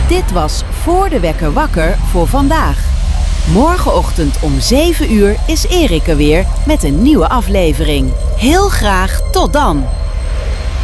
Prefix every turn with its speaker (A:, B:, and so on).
A: Dit was Voor de Wekker Wakker voor vandaag. Morgenochtend om 7 uur is Erik er weer met een nieuwe aflevering. Heel graag tot dan!